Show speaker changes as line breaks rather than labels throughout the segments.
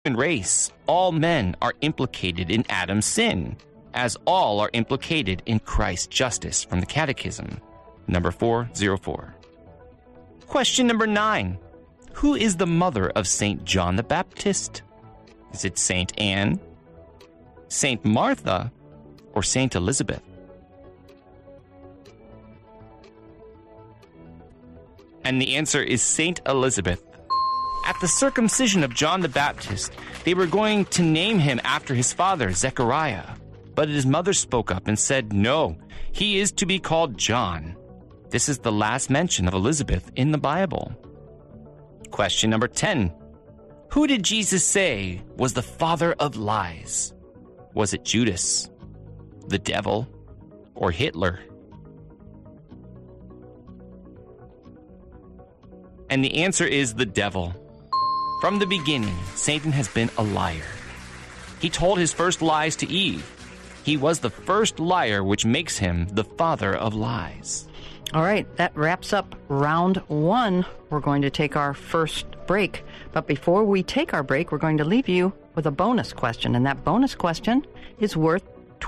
human race, all men are implicated in Adam's sin, as all are implicated in Christ's justice, from the Catechism, number 404. Question number 9. Who is the mother of St. John the Baptist? Is it St. Anne, St. Martha, or St. Elizabeth? And the answer is St. Elizabeth. At the circumcision of John the Baptist, they were going to name him after his father, Zechariah. But his mother spoke up and said, no, he is to be called John. This is the last mention of Elizabeth in the Bible. Question number 10. Who did Jesus say was the father of lies? Was it Judas, the devil, or Hitler? And the answer is the devil. From the beginning, Satan has been a liar. He told his first lies to Eve. He was the first liar, which makes him the father of lies.
All right, that wraps up round 1. We're going to take our first break. But before we take our break, we're going to leave you with a bonus question. And that bonus question is worth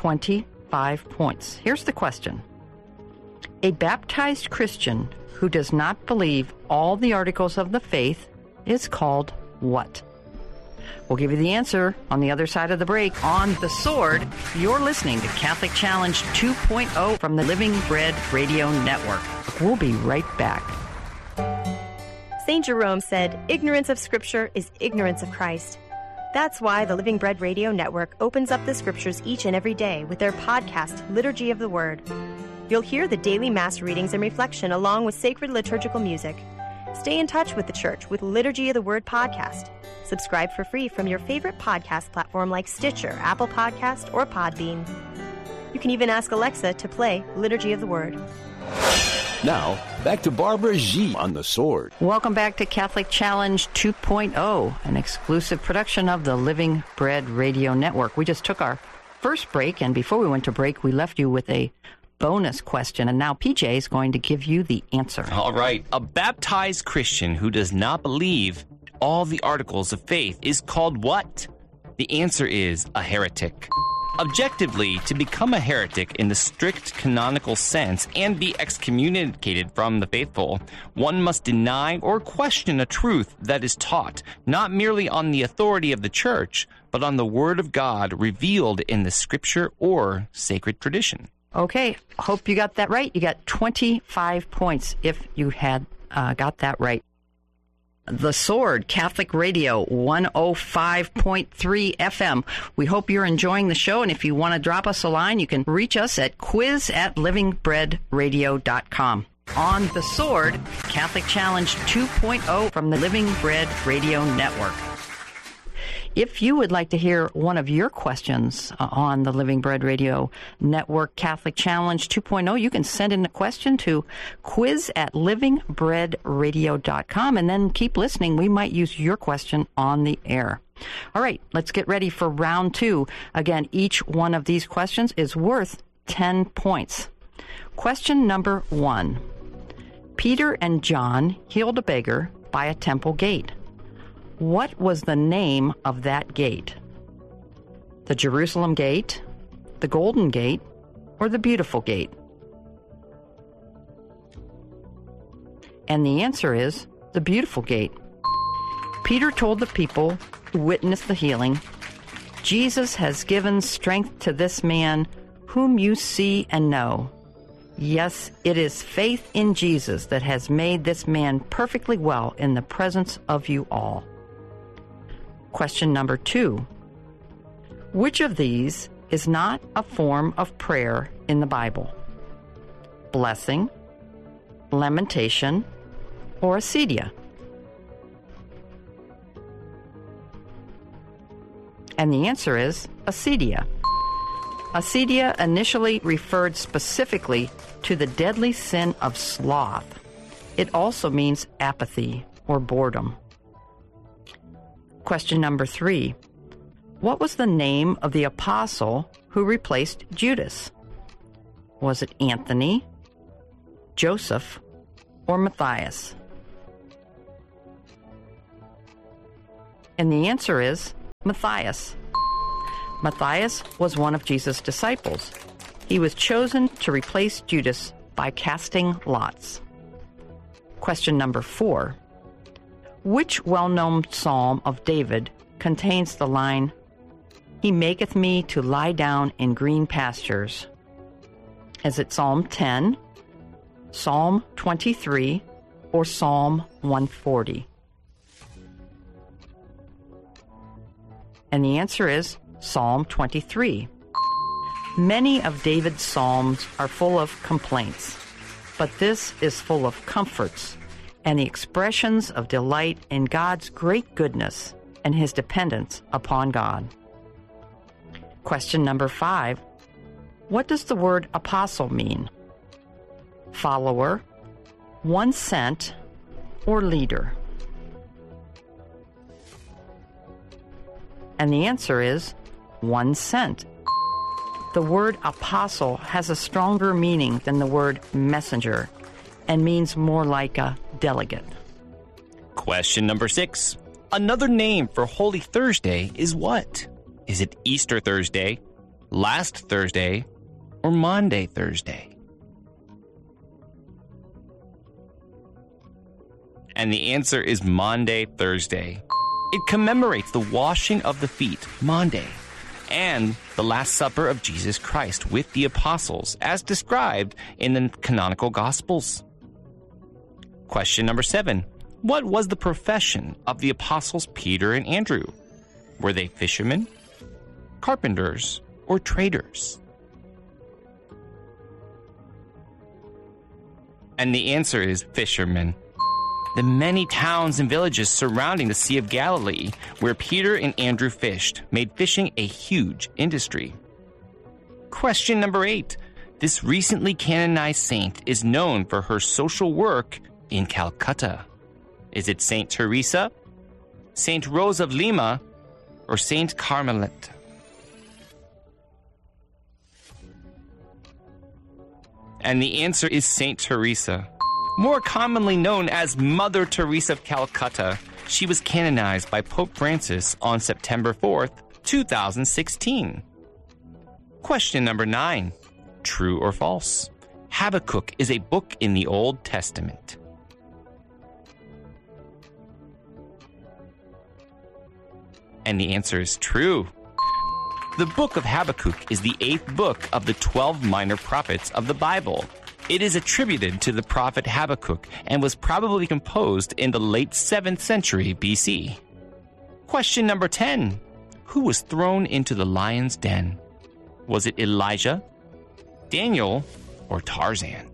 25 points. Here's the question. A baptized Christian who does not believe all the articles of the faith is called what? We'll give you the answer on the other side of the break. On The Sword, you're listening to Catholic Challenge 2.0 from the Living Bread Radio Network. We'll be right back.
St. Jerome said, ignorance of Scripture is ignorance of Christ. That's why the Living Bread Radio Network opens up the Scriptures each and every day with their podcast, Liturgy of the Word. You'll hear the daily Mass readings and reflection along with sacred liturgical music. Stay in touch with the Church with Liturgy of the Word podcast. Subscribe for free from your favorite podcast platform like Stitcher, Apple Podcast, or Podbean. You can even ask Alexa to play Liturgy of the Word.
Now, back to Barbara G. on The Sword.
Welcome back to Catholic Challenge 2.0, an exclusive production of the Living Bread Radio Network. We just took our first break, and before we went to break, we left you with a bonus question, and now PJ is going to give you the answer.
All right. A baptized Christian who does not believe all the articles of faith is called what? The answer is a heretic. Objectively, to become a heretic in the strict canonical sense and be excommunicated from the faithful, one must deny or question a truth that is taught, not merely on the authority of the Church, but on the Word of God revealed in the Scripture or sacred tradition.
Okay, hope you got that right. You got 25 points if you had got that right. The Sword, Catholic Radio, 105.3 FM. We hope you're enjoying the show, and if you want to drop us a line, you can reach us at quiz@livingbreadradio.com. On The Sword, Catholic Challenge 2.0 from the Living Bread Radio Network. If you would like to hear one of your questions on the Living Bread Radio Network Catholic Challenge 2.0, you can send in a question to quiz@livingbreadradio.com, and then keep listening. We might use your question on the air. All right, let's get ready for round 2. Again, each one of these questions is worth 10 points. Question number 1. Peter and John healed a beggar by a temple gate. What was the name of that gate? The Jerusalem Gate, the Golden Gate, or the Beautiful Gate? And the answer is the Beautiful Gate. Peter told the people who witnessed the healing, Jesus has given strength to this man whom you see and know. Yes, it is faith in Jesus that has made this man perfectly well in the presence of you all. Question number 2. Which of these is not a form of prayer in the Bible? Blessing, lamentation, or acedia? And the answer is acedia. Acedia initially referred specifically to the deadly sin of sloth. It also means apathy or boredom. Question number 3. What was the name of the apostle who replaced Judas? Was it Anthony, Joseph, or Matthias? And the answer is Matthias. Matthias was one of Jesus' disciples. He was chosen to replace Judas by casting lots. Question number 4. Which well-known psalm of David contains the line, "He maketh me to lie down in green pastures"? Is it Psalm 10, Psalm 23, or Psalm 140? And the answer is Psalm 23. Many of David's psalms are full of complaints, but this is full of comforts and the expressions of delight in God's great goodness and his dependence upon God. Question number 5. What does the word apostle mean? Follower, one sent, or leader? And the answer is one sent. The word apostle has a stronger meaning than the word messenger and means more like a delegate.
Question number 6. Another name for Holy Thursday is what? Is it Easter Thursday, Last Thursday, or Maundy Thursday? And the answer is Maundy Thursday. It commemorates the washing of the feet, Maundy, and the Last Supper of Jesus Christ with the apostles, as described in the canonical Gospels. Question number 7. What was the profession of the apostles Peter and Andrew? Were they fishermen, carpenters, or traders? And the answer is fishermen. The many towns and villages surrounding the Sea of Galilee, where Peter and Andrew fished, made fishing a huge industry. Question number 8. This recently canonized saint is known for her social work in Calcutta. Is it Saint Teresa, Saint Rose of Lima, or Saint Carmelite? And the answer is Saint Teresa. More commonly known as Mother Teresa of Calcutta, she was canonized by Pope Francis on September 4th, 2016. Question number 9. True or false? Habakkuk is a book in the Old Testament. And the answer is true. The book of Habakkuk is the 8th book of the 12 minor prophets of the Bible. It is attributed to the prophet Habakkuk and was probably composed in the late 7th century BC. Question number 10. Who was thrown into the lion's den? Was it Elijah, Daniel, or Tarzan?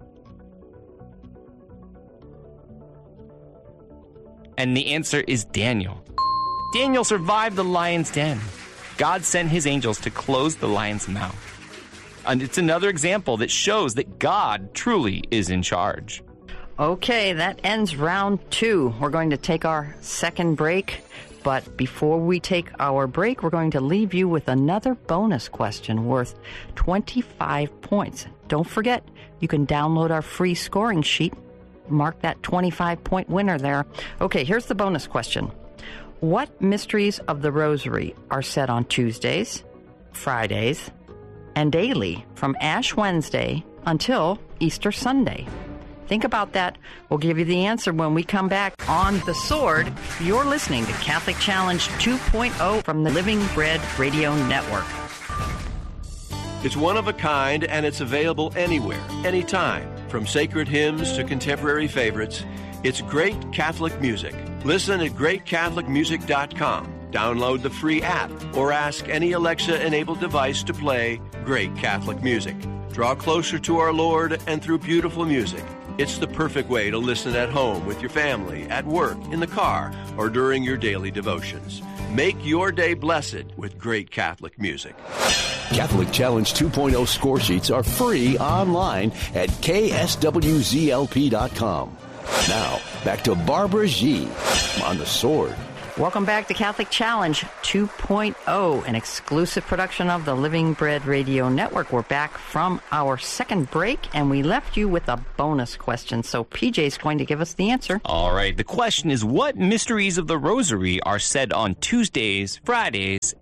And the answer is Daniel. Daniel survived the lion's den. God sent his angels to close the lion's mouth. And it's another example that shows that God truly is in charge.
Okay, that ends round 2. We're going to take our second break. But before we take our break, we're going to leave you with another bonus question worth 25 points. Don't forget, you can download our free scoring sheet. Mark that 25-point winner there. Okay, here's the bonus question. What mysteries of the Rosary are said on Tuesdays, Fridays, and daily from Ash Wednesday until Easter Sunday? Think about that. We'll give you the answer when we come back on The Sword. You're listening to Catholic Challenge 2.0 from the Living Bread Radio Network.
It's one of a kind, and it's available anywhere, anytime. From sacred hymns to contemporary favorites, it's great Catholic music. Listen at greatcatholicmusic.com. Download the free app or ask any Alexa-enabled device to play great Catholic music. Draw closer to our Lord and through beautiful music. It's the perfect way to listen at home with your family, at work, in the car, or during your daily devotions. Make your day blessed with great Catholic music.
Catholic Challenge 2.0 score sheets are free online at kswzlp.com. Now, back to Barbara G. on The Sword.
Welcome back to Catholic Challenge 2.0, an exclusive production of the Living Bread Radio Network. We're back from our second break, and we left you with a bonus question. So PJ's going to give us the answer.
All right. The question is, what mysteries of the Rosary are said on Tuesdays, Fridays,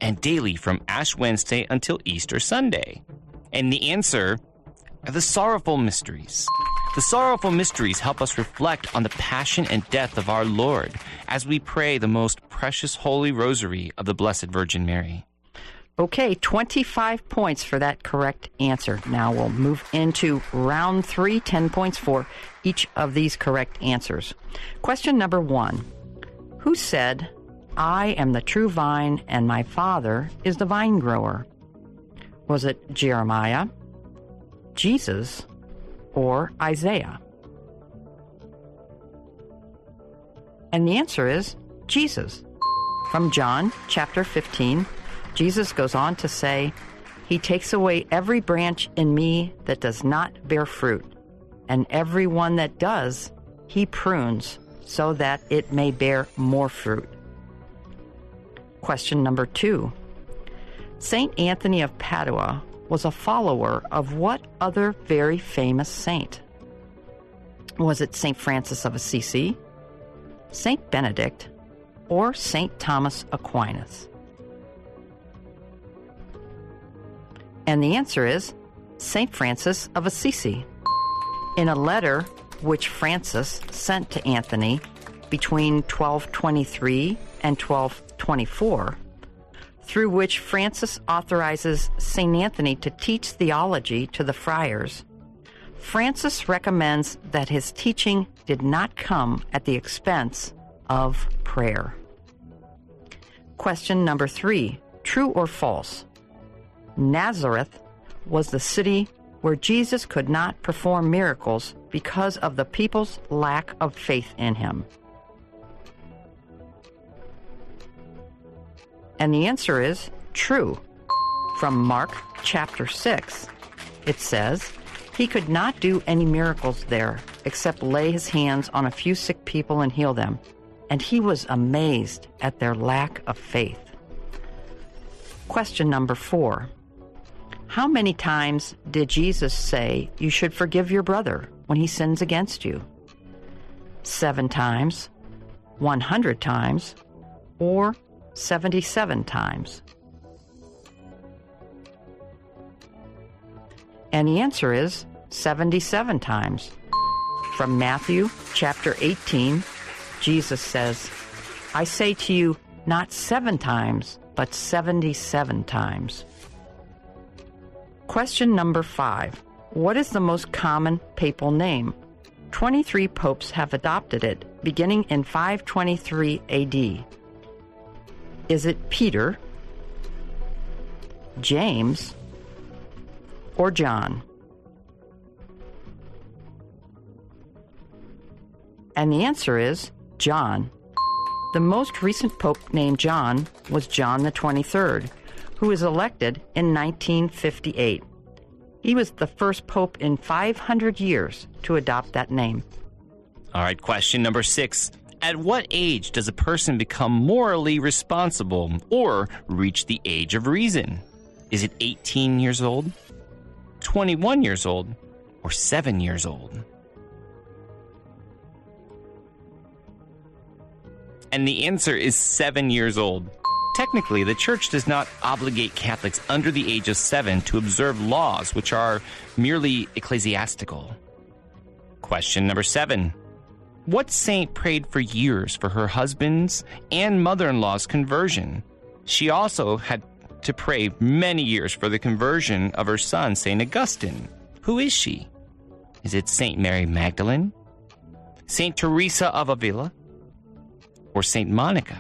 and daily from Ash Wednesday until Easter Sunday? And the answer are the sorrowful mysteries. The sorrowful mysteries help us reflect on the passion and death of our Lord as we pray the most precious holy rosary of the Blessed Virgin Mary.
Okay, 25 points for that correct answer. Now we'll move into round 3, 10 points for each of these correct answers. Question number 1. Who said, "I am the true vine and my Father is the vine grower"? Was it Jeremiah, Jesus, or Isaiah? And the answer is Jesus. From John chapter 15, Jesus goes on to say, "He takes away every branch in me that does not bear fruit, and every one that does, he prunes so that it may bear more fruit." Question number 2. Saint Anthony of Padua was a follower of what other very famous saint? Was it St. Francis of Assisi, St. Benedict, or St. Thomas Aquinas? And the answer is St. Francis of Assisi. In a letter which Francis sent to Anthony between 1223 and 1224, through which Francis authorizes St. Anthony to teach theology to the friars, Francis recommends that his teaching did not come at the expense of prayer. Question number 3, true or false? Nazareth was the city where Jesus could not perform miracles because of the people's lack of faith in him. And the answer is true. From Mark chapter 6, it says, "He could not do any miracles there except lay his hands on a few sick people and heal them, and he was amazed at their lack of faith." Question number 4. How many times did Jesus say you should forgive your brother when he sins against you? 7 times, 100 times, or 77 times? And the answer is 77 times. From Matthew chapter 18, Jesus says, "I say to you, not 7 times, but 77 times. Question number 5. What is the most common papal name? 23 popes have adopted it, beginning in 523 AD. Is it Peter, James, or John? And the answer is John. The most recent pope named John was John the 23rd, who was elected in 1958. He was the first pope in 500 years to adopt that name.
All right, question number 6. At what age does a person become morally responsible or reach the age of reason? Is it 18 years old, 21 years old, or 7 years old? And the answer is 7 years old. Technically, the Church does not obligate Catholics under the age of 7 to observe laws which are merely ecclesiastical. Question number 7. What saint prayed for years for her husband's and mother-in-law's conversion? She also had to pray many years for the conversion of her son, St. Augustine. Who is she? Is it St. Mary Magdalene, St. Teresa of Avila, or St. Monica?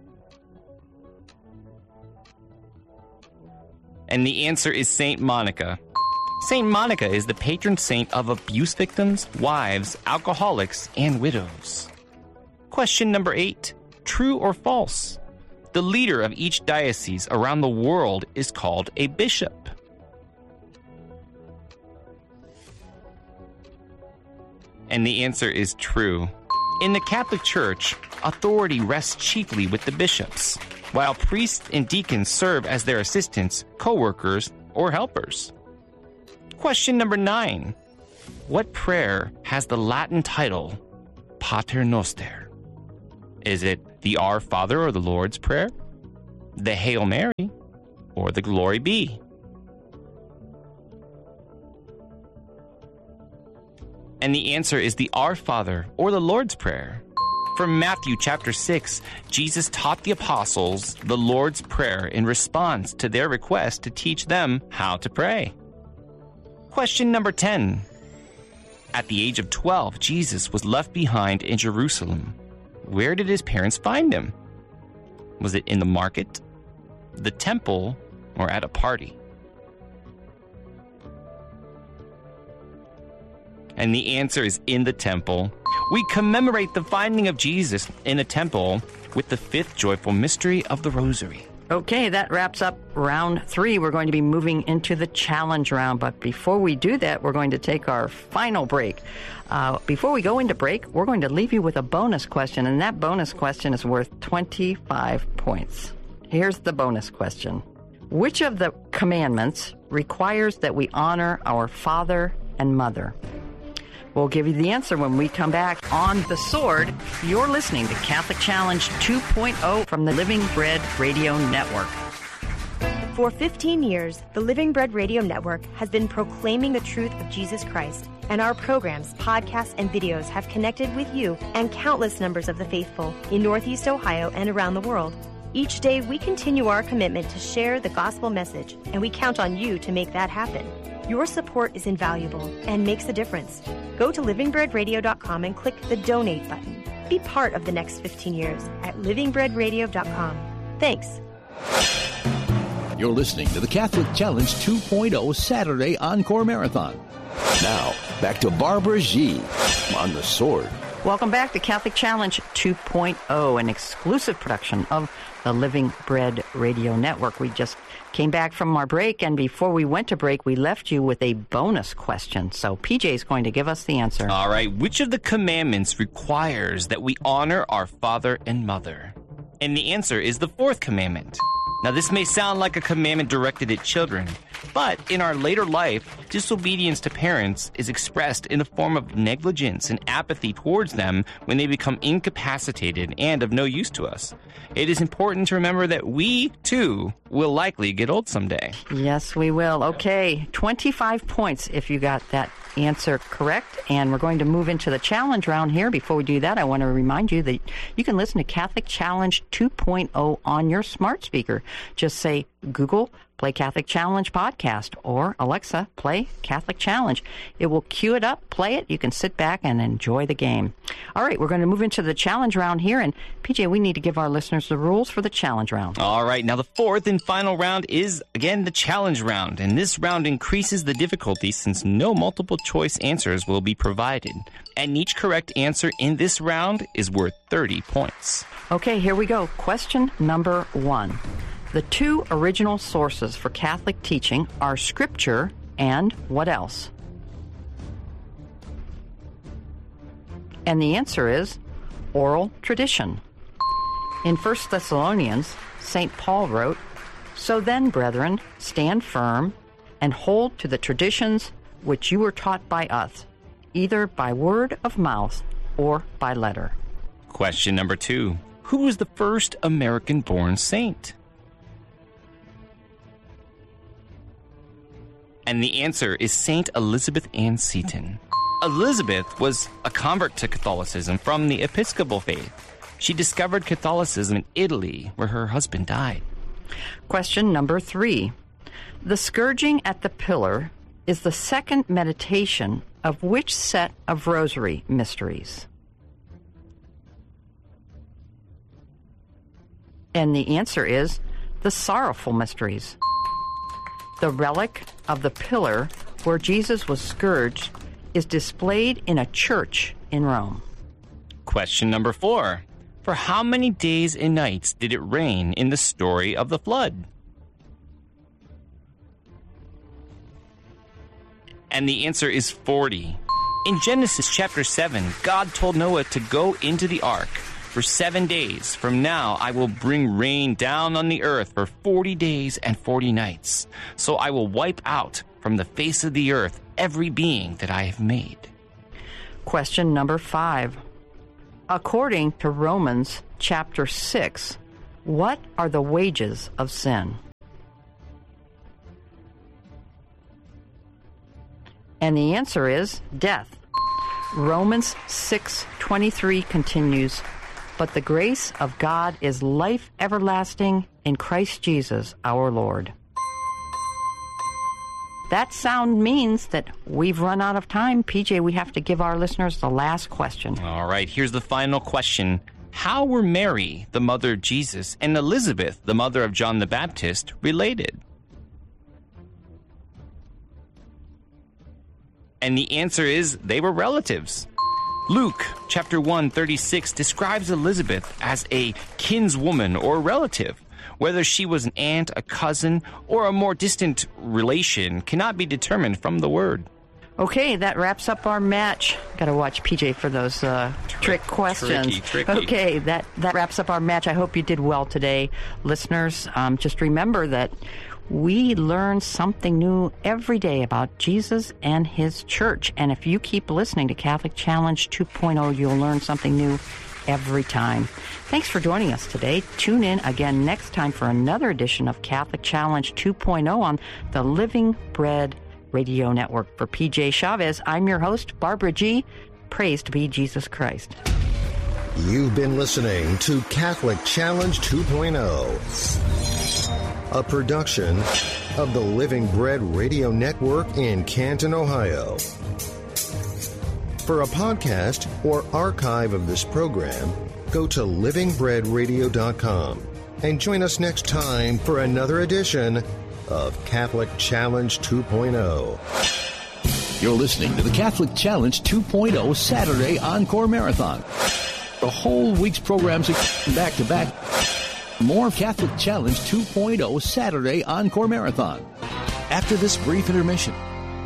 And the answer is St. Monica. St. Monica is the patron saint of abuse victims, wives, alcoholics, and widows. Question number 8. True or false? The leader of each diocese around the world is called a bishop. And the answer is true. In the Catholic Church, authority rests chiefly with the bishops, while priests and deacons serve as their assistants, co-workers, or helpers. Question number 9. What prayer has the Latin title Pater Noster? Is it the Our Father or the Lord's Prayer, the Hail Mary, or the Glory Be? And the answer is the Our Father, or the Lord's Prayer. From Matthew chapter 6, Jesus taught the apostles the Lord's Prayer in response to their request to teach them how to pray. Question number 10. At the age of 12, Jesus was left behind in Jerusalem. Where did his parents find him? Was it in the market, the temple, or at a party? And the answer is in the temple. We commemorate the finding of Jesus in a temple with the fifth joyful mystery of the Rosary.
Okay, that wraps up round 3. We're going to be moving into the challenge round. But before we do that, we're going to take our final break. Before we go into break, we're going to leave you with a bonus question. And that bonus question is worth 25 points. Here's the bonus question. Which of the commandments requires that we honor our father and mother? We'll give you the answer when we come back on The Sword. You're listening to Catholic Challenge 2.0 from the Living Bread Radio Network.
For 15 years, the Living Bread Radio Network has been proclaiming the truth of Jesus Christ, and our programs, podcasts, and videos have connected with you and countless numbers of the faithful in Northeast Ohio and around the world. Each day, we continue our commitment to share the gospel message, and we count on you to make that happen. Your support is invaluable and makes a difference. Go to livingbreadradio.com and click the donate button. Be part of the next 15 years at livingbreadradio.com. Thanks.
You're listening to the Catholic Challenge 2.0 Saturday Encore Marathon. Now, back to Barbara G. on The Sword.
Welcome back to Catholic Challenge 2.0, an exclusive production of the Living Bread Radio Network. We just came back from our break, and before we went to break, we left you with a bonus question. So PJ is going to give us the answer.
All right. Which of the commandments requires that we honor our father and mother? And the answer is the fourth commandment. Now, this may sound like a commandment directed at children, but in our later life, disobedience to parents is expressed in the form of negligence and apathy towards them when they become incapacitated and of no use to us. It is important to remember that we, too, will likely get old someday.
Yes, we will. Okay, 25 points if you got that answer correct. And we're going to move into the challenge round here. Before we do that, I want to remind you that you can listen to Catholic Challenge 2.0 on your smart speaker. Just say, Google, play Catholic Challenge podcast, or Alexa, play Catholic Challenge. It will cue it up, play it. You can sit back and enjoy the game. All right, we're going to move into the challenge round here. And PJ, we need to give our listeners the rules for the challenge round.
All right, now the fourth and final round is, again, the challenge round. And this round increases the difficulty since no multiple choice answers will be provided. And each correct answer in this round is worth 30 points.
Okay, here we go. Question number 1. The two original sources for Catholic teaching are Scripture and what else? And the answer is oral tradition. In 1 Thessalonians, St. Paul wrote, "So then, brethren, stand firm and hold to the traditions which you were taught by us, either by word of mouth or by letter."
Question number 2. Who was the first American-born saint? And the answer is Saint Elizabeth Ann Seton. Elizabeth was a convert to Catholicism from the Episcopal faith. She discovered Catholicism in Italy, where her husband died.
Question number 3. The scourging at the pillar is the second meditation of which set of rosary mysteries? And the answer is the sorrowful mysteries. The relic of the pillar where Jesus was scourged is displayed in a church in Rome.
Question number 4. For how many days and nights did it rain in the story of the flood? And the answer is 40. In Genesis chapter 7, God told Noah to go into the ark for 7 days. From now I will bring rain down on the earth for 40 days and 40 nights. So I will wipe out from the face of the earth every being that I have made.
Question number 5. According to Romans chapter 6, What are the wages of sin? And the answer is death. Romans 6:23 continues, "But the grace of God is life everlasting in Christ Jesus our Lord." That sound means that we've run out of time. PJ, we have to give our listeners the last question.
All right, here's the final question. How were Mary, the mother of Jesus, and Elizabeth, the mother of John the Baptist, related? And the answer is they were relatives. Luke chapter 1:36 describes Elizabeth as a kinswoman or relative. Whether she was an aunt, a cousin, or a more distant relation cannot be determined from the word.
Okay, that wraps up our match. Got to watch PJ for those trick questions.
Tricky.
Okay, that wraps up our match. I hope you did well today, listeners. Just remember that we learn something new every day about Jesus and his church. And if you keep listening to Catholic Challenge 2.0, you'll learn something new every time. Thanks for joining us today. Tune in again next time for another edition of Catholic Challenge 2.0 on the Living Bread Radio Network. For PJ Chavez, I'm your host, Barbara G. Praise to be Jesus Christ.
You've been listening to Catholic Challenge 2.0, a production of the Living Bread Radio Network in Canton, Ohio. For a podcast or archive of this program, go to livingbreadradio.com and join us next time for another edition of Catholic Challenge 2.0.
You're listening to the Catholic Challenge 2.0 Saturday Encore Marathon. The whole week's programs are back to back. More Catholic Challenge 2.0 Saturday Encore Marathon after this brief intermission.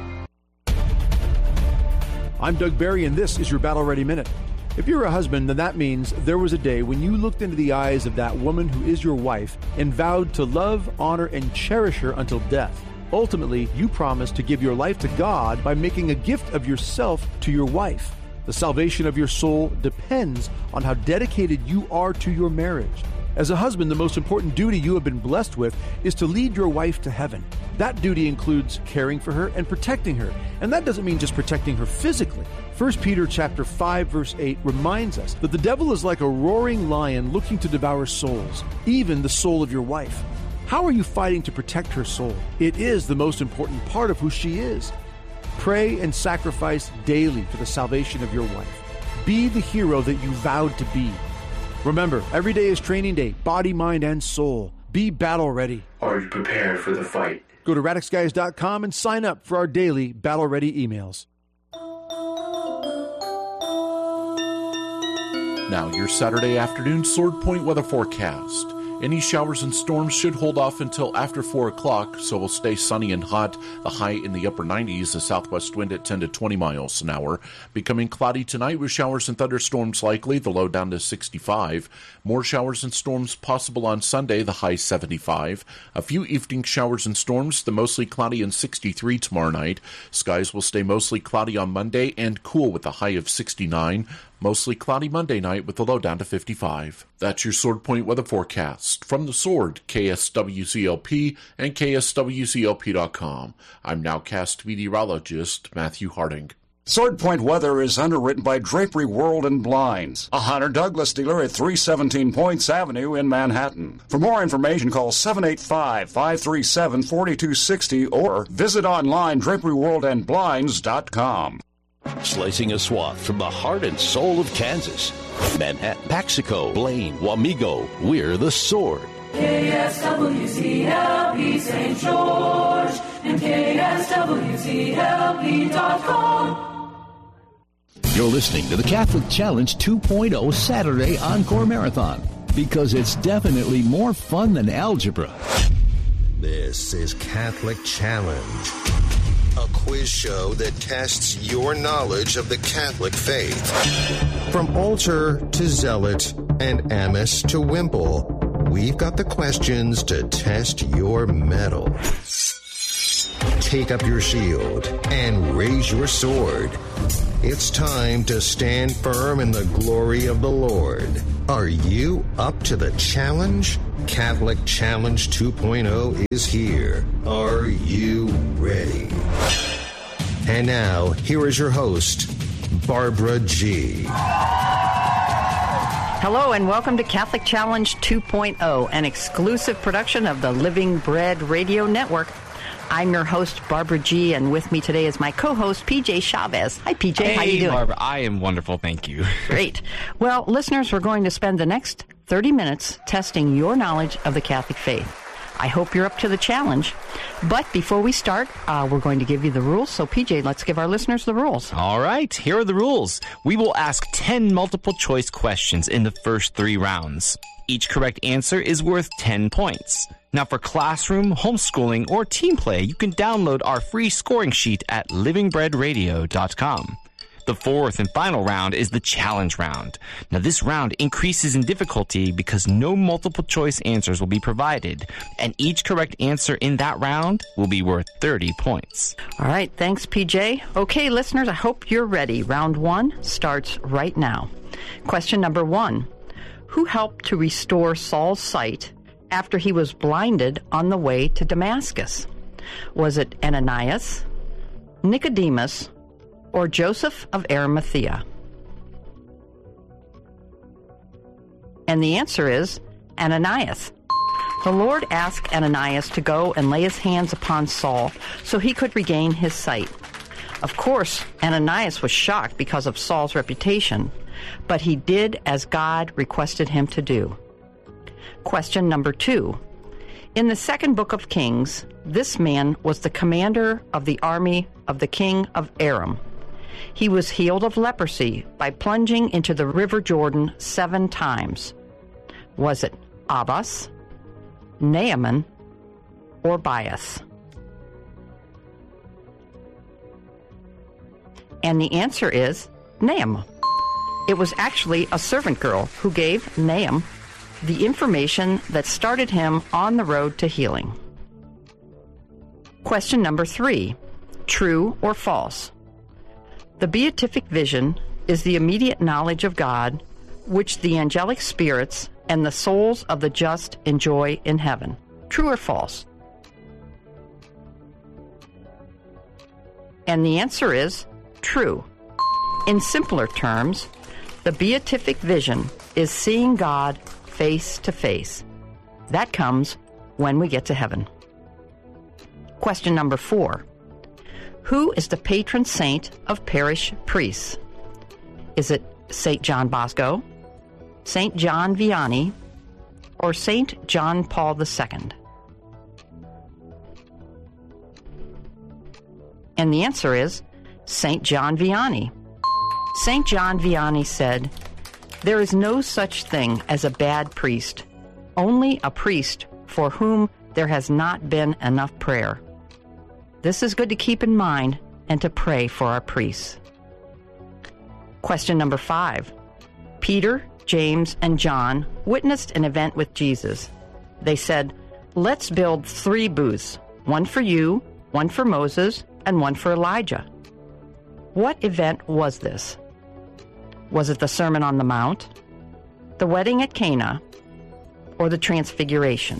I'm Doug Barry, and this is your Battle Ready Minute. If you're a husband, then that means there was a day when you looked into the eyes of that woman who is your wife and vowed to love, honor, and cherish her until death. Ultimately, you promised to give your life to God by making a gift of yourself to your wife. The salvation of your soul depends on how dedicated you are to your marriage. As a husband, the most important duty you have been blessed with is to lead your wife to heaven. That duty includes caring for her and protecting her. And that doesn't mean just protecting her physically. 1 Peter chapter 5, verse 8 reminds us that the devil is like a roaring lion looking to devour souls, even the soul of your wife. How are you fighting to protect her soul? It is the most important part of who she is. Pray and sacrifice daily for the salvation of your wife. Be the hero that you vowed to be. Remember, every day is training day, body, mind, and soul. Be battle ready.
Are you prepared for the fight?
Go to radixguys.com and sign up for our daily battle ready emails.
Now, your Saturday afternoon Sword Point weather forecast. Any showers and storms should hold off until after 4 o'clock, so we'll stay sunny and hot. The high in the upper 90s, a southwest wind at 10 to 20 miles an hour. Becoming cloudy tonight with showers and thunderstorms likely, the low down to 65. More showers and storms possible on Sunday, the high 75. A few evening showers and storms, the mostly cloudy and 63 tomorrow night. Skies will stay mostly cloudy on Monday and cool with a high of 69. Mostly cloudy Monday night with the low down to 55. That's your Sword Point weather forecast. From the Sword, KSWCLP and KSWCLP.com. I'm nowcast meteorologist Matthew Harding.
Sword Point weather is underwritten by Drapery World and Blinds, a Hunter Douglas dealer at 317 Points Avenue in Manhattan. For more information, call 785-537-4260 or visit online draperyworldandblinds.com.
Slicing a swath from the heart and soul of Kansas. Manhattan, Paxico, Blaine, Wamego, we're the Sword.
KSWCLP St. George and KSWCLP.com.
You're listening to the Catholic Challenge 2.0 Saturday Encore Marathon because it's definitely more fun than algebra.
This is Catholic Challenge, a quiz show that tests your knowledge of the Catholic faith. From altar to zealot and amice to wimple, we've got the questions to test your mettle. Take up your shield and raise your sword. It's time to stand firm in the glory of the Lord. Are you up to the challenge? Catholic Challenge 2.0 is here. Are you ready? And now, here is your host, Barbara G.
Hello and welcome to Catholic Challenge 2.0, an exclusive production of the Living Bread Radio Network. I'm your host, Barbara G., and with me today is my co-host, PJ Chavez. Hi, PJ.
Hey,
how you doing?
Barbara. I am wonderful, thank you.
Great. Well, listeners, we're going to spend the next 30 minutes testing your knowledge of the Catholic faith. I hope you're up to the challenge. But before we start, we're going to give you the rules. So, PJ, let's give our listeners the rules.
All right, here are the rules. We will ask 10 multiple-choice questions in the first 3 rounds. Each correct answer is worth 10 points. Now, for classroom, homeschooling, or team play, you can download our free scoring sheet at livingbreadradio.com. The fourth and final round is the challenge round. Now, this round increases in difficulty because no multiple-choice answers will be provided, and each correct answer in that round will be worth 30 points.
All right, thanks, PJ. Okay, listeners, I hope you're ready. Round 1 starts right now. Question number 1. Who helped to restore Saul's sight after he was blinded on the way to Damascus? Was it Ananias, Nicodemus, or Joseph of Arimathea? And the answer is Ananias. The Lord asked Ananias to go and lay his hands upon Saul so he could regain his sight. Of course, Ananias was shocked because of Saul's reputation, but he did as God requested him to do. Question number 2. In the second book of Kings, this man was the commander of the army of the king of Aram. He was healed of leprosy by plunging into the river Jordan 7 times. Was it Abbas, Naaman, or Bias? And the answer is Naaman. It was actually a servant girl who gave Naaman the information that started him on the road to healing. Question number 3. True or false? The beatific vision is the immediate knowledge of God, which the angelic spirits and the souls of the just enjoy in heaven. True or false? And the answer is true. In simpler terms, the beatific vision is seeing God face to face. That comes when we get to heaven. Question number 4. Who is the patron saint of parish priests? Is it St. John Bosco, St. John Vianney, or St. John Paul II? And the answer is St. John Vianney. St. John Vianney said, "There is no such thing as a bad priest, only a priest for whom there has not been enough prayer." This is good to keep in mind and to pray for our priests. Question number 5. Peter, James, and John witnessed an event with Jesus. They said, "Let's build 3 booths, one for you, one for Moses, and one for Elijah." What event was this? Was it the Sermon on the Mount, the wedding at Cana, or the Transfiguration?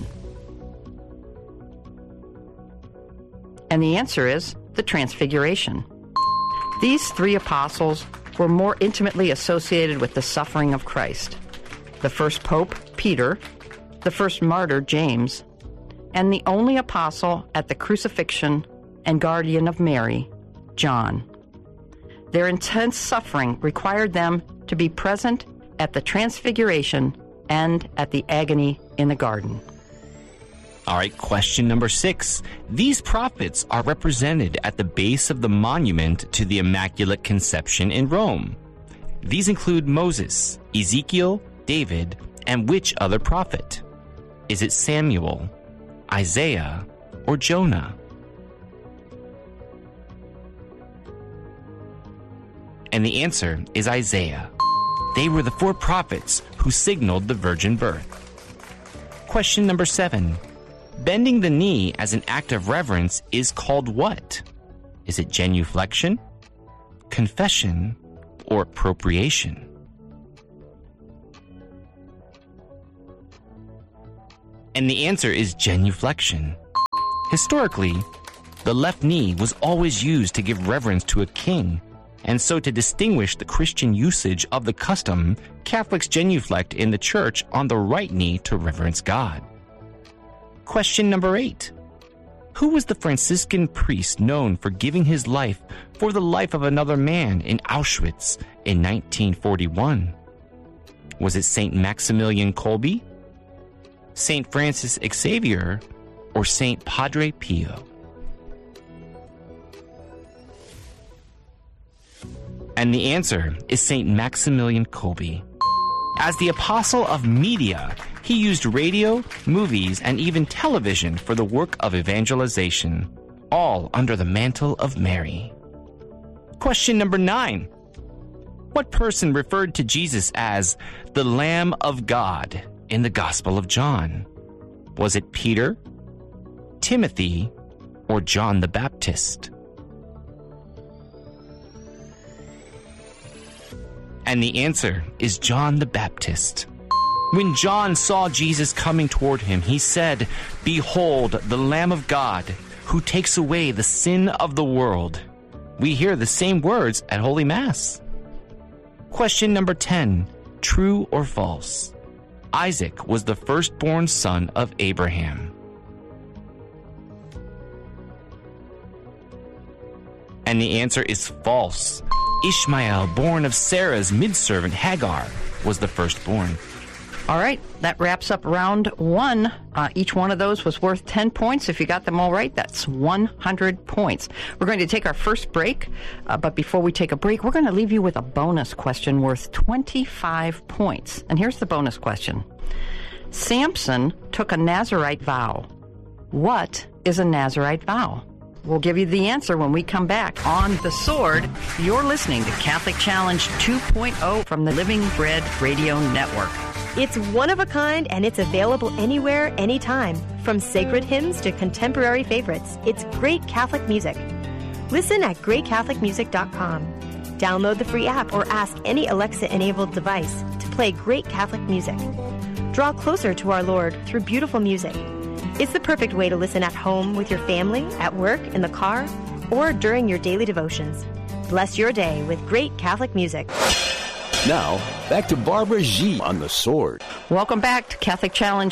And the answer is the Transfiguration. These 3 apostles were more intimately associated with the suffering of Christ. The first pope, Peter, the first martyr, James, and the only apostle at the crucifixion and guardian of Mary, John. Their intense suffering required them to be present at the Transfiguration and at the agony in the garden.
All right, question number 6. These prophets are represented at the base of the monument to the Immaculate Conception in Rome. These include Moses, Ezekiel, David, and which other prophet? Is it Samuel, Isaiah, or Jonah? And the answer is Isaiah. They were the 4 prophets who signaled the virgin birth. Question number 7. Bending the knee as an act of reverence is called what? Is it genuflection, confession, or appropriation? And the answer is genuflection. Historically, the left knee was always used to give reverence to a king. And so to distinguish the Christian usage of the custom, Catholics genuflect in the church on the right knee to reverence God. Question number 8. Who was the Franciscan priest known for giving his life for the life of another man in Auschwitz in 1941? Was it St. Maximilian Kolbe, St. Francis Xavier, or St. Padre Pio? And the answer is St. Maximilian Kolbe. As the apostle of media, he used radio, movies, and even television for the work of evangelization, all under the mantle of Mary. Question number 9. What person referred to Jesus as the Lamb of God in the Gospel of John? Was it Peter, Timothy, or John the Baptist? And the answer is John the Baptist. When John saw Jesus coming toward him, he said, "Behold, the Lamb of God, who takes away the sin of the world." We hear the same words at Holy Mass. Question number 10. True or false? Isaac was the firstborn son of Abraham. And the answer is false. Ishmael, born of Sarah's maidservant Hagar, was the firstborn.
All right, that wraps up round 1. Each one of those was worth 10 points. If you got them all right, that's 100 points. We're going to take our first break, but before we take a break, we're going to leave you with a bonus question worth 25 points. And here's the bonus question. Samson took a Nazirite vow. What is a Nazirite vow? We'll give you the answer when we come back on The Sword. You're listening to Catholic Challenge 2.0 from the Living Bread Radio Network.
It's one of a kind, and it's available anywhere, anytime. From sacred hymns to contemporary favorites, it's great Catholic music. Listen at greatcatholicmusic.com. Download the free app or ask any Alexa-enabled device to play great Catholic music. Draw closer to our Lord through beautiful music. It's the perfect way to listen at home with your family, at work, in the car, or during your daily devotions. Bless your day with great Catholic music.
Now, back to Barbara G. on The Sword.
Welcome back to Catholic Challenge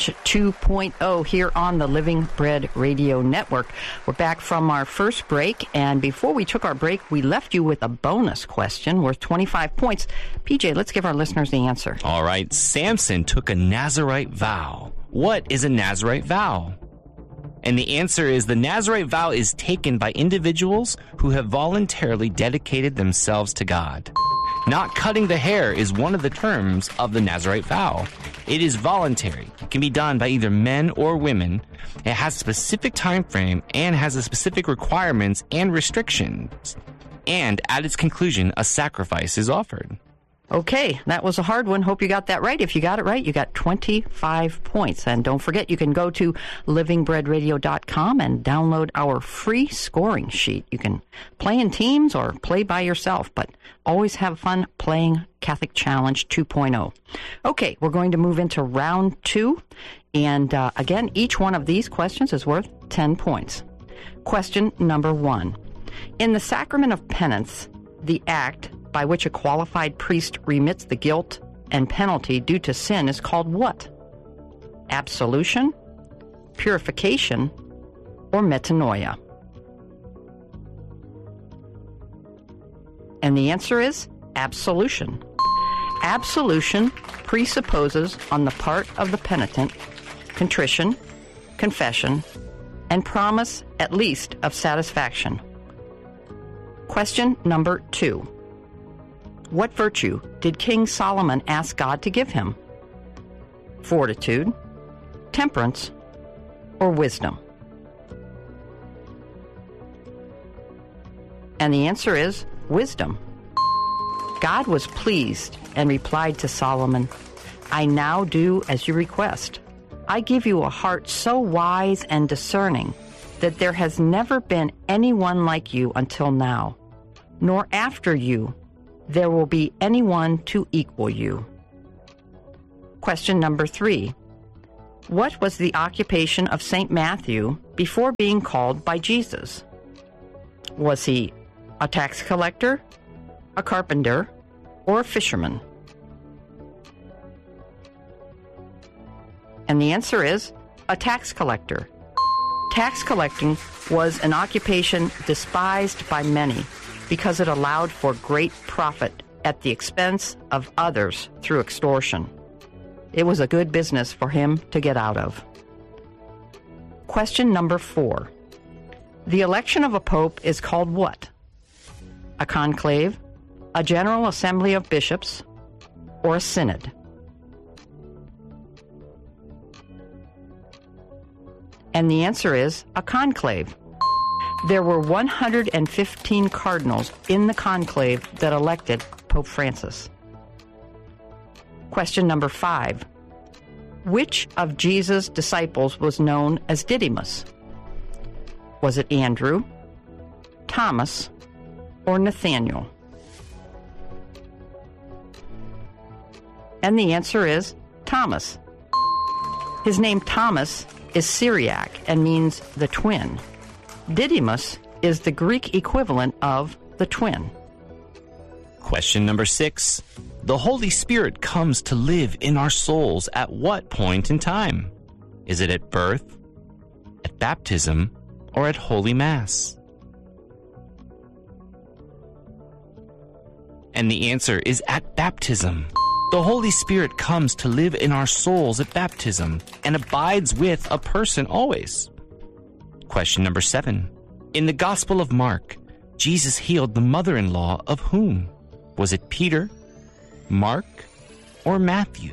2.0 here on the Living Bread Radio Network. We're back from our first break, and before we took our break, we left you with a bonus question worth 25 points. PJ, let's give our listeners the answer.
All right, Samson took a Nazirite vow. What is a Nazirite vow? And the answer is the Nazirite vow is taken by individuals who have voluntarily dedicated themselves to God. Not cutting the hair is one of the terms of the Nazirite vow. It is voluntary. It can be done by either men or women. It has a specific time frame and has a specific requirements and restrictions. And at its conclusion, a sacrifice is offered.
Okay, that was a hard one. Hope you got that right. If you got it right, you got 25 points. And don't forget, you can go to livingbreadradio.com and download our free scoring sheet. You can play in teams or play by yourself, but always have fun playing Catholic Challenge 2.0. Okay, we're going to move into round 2. And again, each one of these questions is worth 10 points. Question number 1. In the Sacrament of Penance, the act by which a qualified priest remits the guilt and penalty due to sin is called what? Absolution, purification, or metanoia? And the answer is absolution. Absolution presupposes on the part of the penitent contrition, confession, and promise at least of satisfaction. Question number 2. What virtue did King Solomon ask God to give him? Fortitude, temperance, or wisdom? And the answer is wisdom. God was pleased and replied to Solomon, "I now do as you request. I give you a heart so wise and discerning that there has never been anyone like you until now, nor after you there will be anyone to equal you." Question number 3. What was the occupation of St. Matthew before being called by Jesus? Was he a tax collector, a carpenter, or a fisherman? And the answer is a tax collector. Tax collecting was an occupation despised by many because it allowed for great profit at the expense of others through extortion. It was a good business for him to get out of. Question number 4. The election of a pope is called what? A conclave, a general assembly of bishops, or a synod? And the answer is a conclave. There were 115 cardinals in the conclave that elected Pope Francis. Question number 5. Which of Jesus' disciples was known as Didymus? Was it Andrew, Thomas, or Nathaniel? And the answer is Thomas. His name Thomas is Syriac and means the twin. Didymus is the Greek equivalent of the twin.
Question number 6. The Holy Spirit comes to live in our souls at what point in time? Is it at birth, at baptism, or at Holy Mass? And the answer is at baptism. The Holy Spirit comes to live in our souls at baptism and abides with a person always. Question number 7. In the Gospel of Mark, Jesus healed the mother-in-law of whom? Was it Peter, Mark, or Matthew?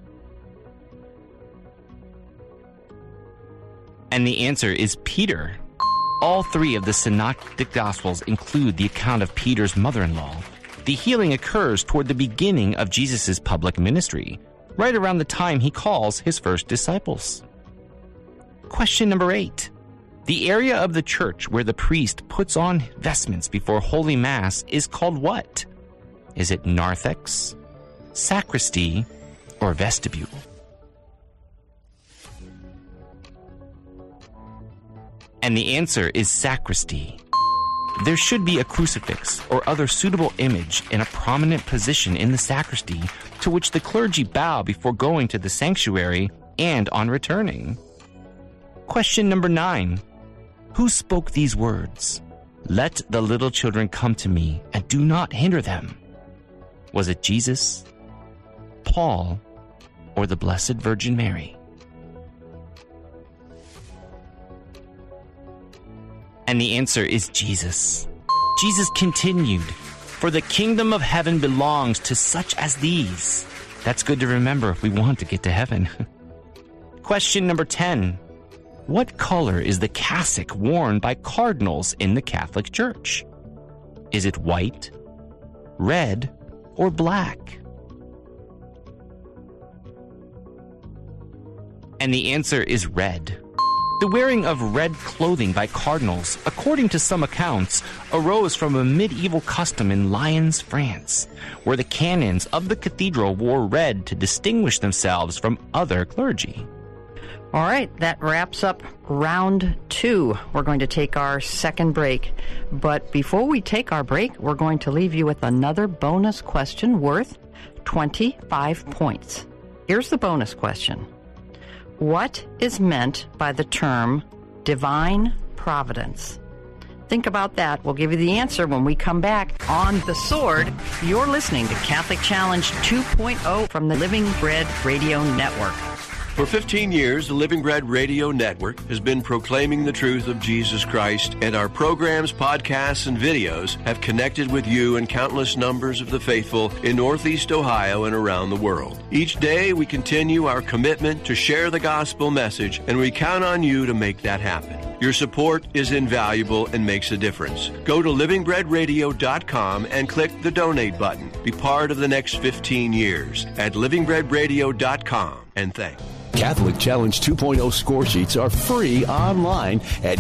And the answer is Peter. All 3 of the Synoptic Gospels include the account of Peter's mother-in-law. The healing occurs toward the beginning of Jesus' public ministry, right around the time he calls his first disciples. Question number 8. The area of the church where the priest puts on vestments before Holy Mass is called what? Is it narthex, sacristy, or vestibule? And the answer is sacristy. There should be a crucifix or other suitable image in a prominent position in the sacristy to which the clergy bow before going to the sanctuary and on returning. Question number 9. Who spoke these words? Let the little children come to me and do not hinder them. Was it Jesus, Paul, or the Blessed Virgin Mary? And the answer is Jesus. Jesus continued, "For the kingdom of heaven belongs to such as these." That's good to remember if we want to get to heaven. Question number 10. What color is the cassock worn by cardinals in the Catholic Church? Is it white, red, or black? And the answer is red. The wearing of red clothing by cardinals, according to some accounts, arose from a medieval custom in Lyons, France, where the canons of the cathedral wore red to distinguish themselves from other clergy.
All right, that wraps up round 2. We're going to take our second break. But before we take our break, we're going to leave you with another bonus question worth 25 points. Here's the bonus question. What is meant by the term divine providence? Think about that. We'll give you the answer when we come back on The Sword. You're listening to Catholic Challenge 2.0 from the Living Bread Radio Network.
For 15 years, the Living Bread Radio Network has been proclaiming the truth of Jesus Christ, and our programs, podcasts, and videos have connected with you and countless numbers of the faithful in Northeast Ohio and around the world. Each day, we continue our commitment to share the gospel message, and we count on you to make that happen. Your support is invaluable and makes a difference. Go to livingbreadradio.com and click the donate button. Be part of the next 15 years at livingbreadradio.com, and thanks.
Catholic Challenge 2.0 score sheets are free online at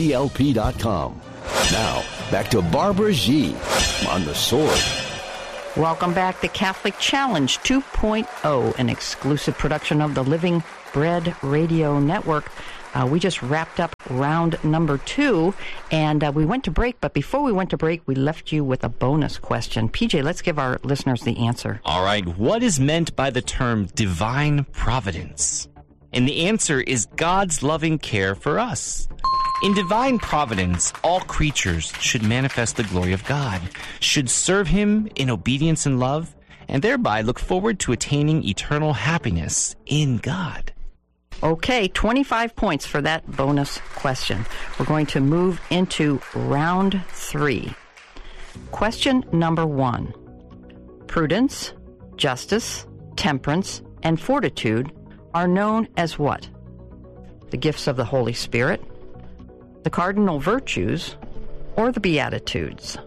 kswzlp.com. Now, back to Barbara G. on The Sword.
Welcome back to Catholic Challenge 2.0, an exclusive production of the Living Bread Radio Network. We just wrapped up round number 2, and we went to break. But before we went to break, we left you with a bonus question. PJ, let's give our listeners the answer.
All right. What is meant by the term divine providence? And the answer is God's loving care for us. In divine providence, all creatures should manifest the glory of God, should serve Him in obedience and love, and thereby look forward to attaining eternal happiness in God.
Okay, 25 points for that bonus question. We're going to move into round 3. Question number 1. Prudence, justice, temperance, and fortitude are known as what? The gifts of the Holy Spirit, the cardinal virtues, or the Beatitudes?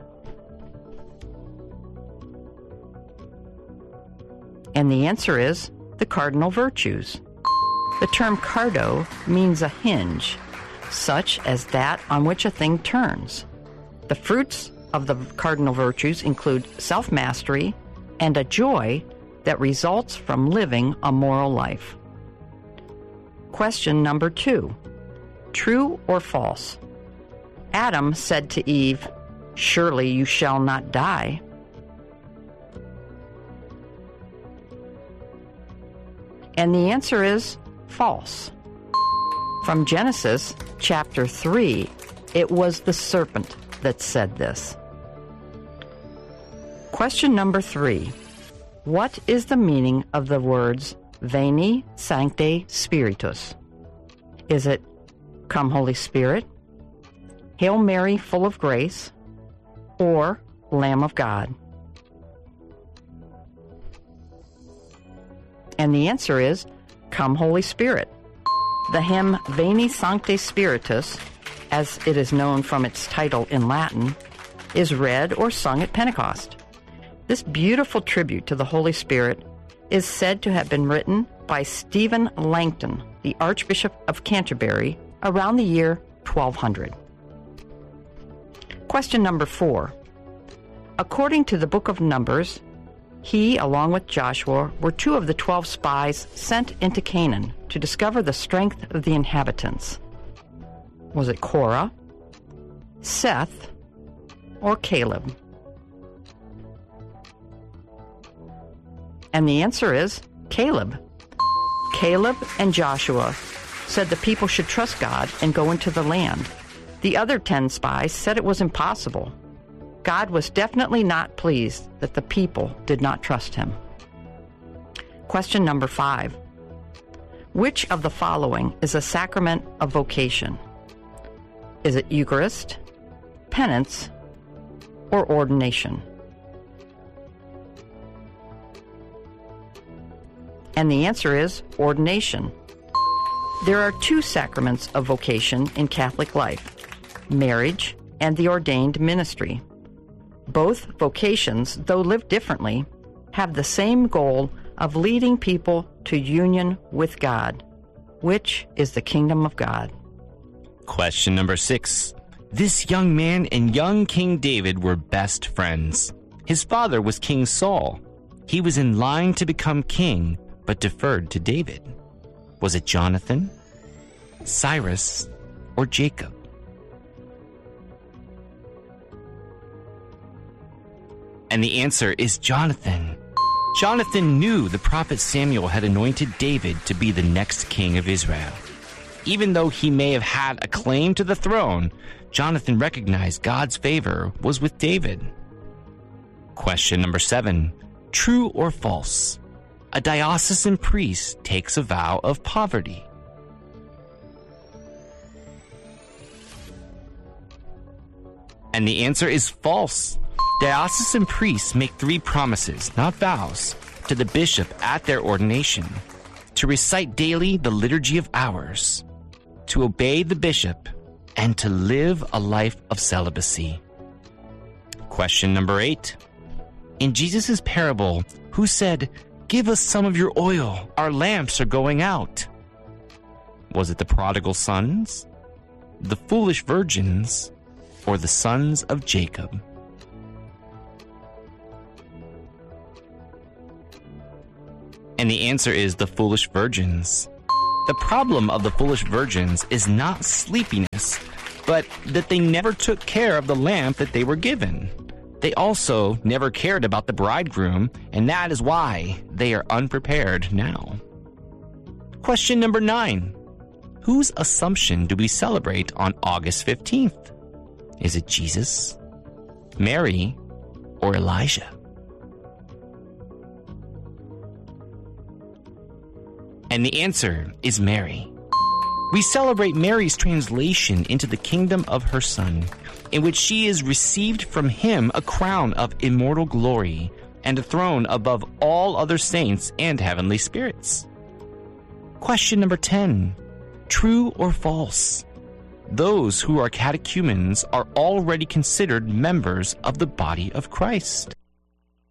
And the answer is the cardinal virtues. The term cardo means a hinge, such as that on which a thing turns. The fruits of the cardinal virtues include self-mastery and a joy that results from living a moral life. Question number 2. True or false? Adam said to Eve, "Surely you shall not die." And the answer is false. From Genesis chapter 3, it was the serpent that said this. Question number 3. What is the meaning of the words Veni Sancte Spiritus? Is it Come Holy Spirit, Hail Mary full of grace, or Lamb of God? And the answer is Come Holy Spirit. The hymn Veni Sancte Spiritus, as it is known from its title in Latin, is read or sung at Pentecost. This beautiful tribute to the Holy Spirit is said to have been written by Stephen Langton, the Archbishop of Canterbury, around the year 1200. Question number 4. According to the Book of Numbers, he, along with Joshua, were 2 of the 12 spies sent into Canaan to discover the strength of the inhabitants. Was it Korah, Seth, or Caleb? And the answer is Caleb. Caleb and Joshua said the people should trust God and go into the land. The other 10 spies said it was impossible. God was definitely not pleased that the people did not trust him. Question number 5. Which of the following is a sacrament of vocation? Is it Eucharist, penance, or ordination? And the answer is ordination. There are 2 sacraments of vocation in Catholic life, marriage and the ordained ministry. Both vocations, though lived differently, have the same goal of leading people to union with God, which is the kingdom of God.
Question number 6. This young man and young King David were best friends. His father was King Saul. He was in line to become king, but deferred to David. Was it Jonathan, Cyrus, or Jacob? And the answer is Jonathan. Jonathan knew the prophet Samuel had anointed David to be the next king of Israel. Even though he may have had a claim to the throne, Jonathan recognized God's favor was with David. Question number 7. True or false? A diocesan priest takes a vow of poverty. And the answer is false. Diocesan priests make 3 promises, not vows, to the bishop at their ordination: to recite daily the Liturgy of Hours, to obey the bishop, and to live a life of celibacy. Question number 8. In Jesus' parable, who said, "Give us some of your oil, our lamps are going out"? Was it the prodigal sons, the foolish virgins, or the sons of Jacob? And the answer is the foolish virgins. The problem of the foolish virgins is not sleepiness, but that they never took care of the lamp that they were given. They also never cared about the bridegroom, and that is why they are unprepared now. Question number 9. Whose Assumption do we celebrate on August 15th? Is it Jesus, Mary, or Elijah? And the answer is Mary. We celebrate Mary's translation into the kingdom of her Son, in which she is received from him a crown of immortal glory and a throne above all other saints and heavenly spirits. Question number 10. True or false? Those who are catechumens are already considered members of the body of Christ.